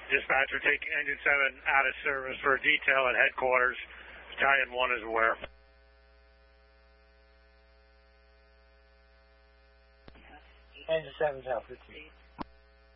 Dispatcher, take engine 7 out of service for a detail at headquarters. Battalion 1 is aware. Engine 7's out 15.